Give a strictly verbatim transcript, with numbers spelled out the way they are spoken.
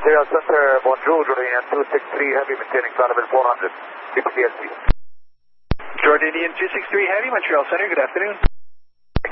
Montreal Center, bonjour, Jordanian two six three Heavy, maintaining flight level four hundred, C P T L C. Jordanian two six three Heavy, Montreal Center, good afternoon.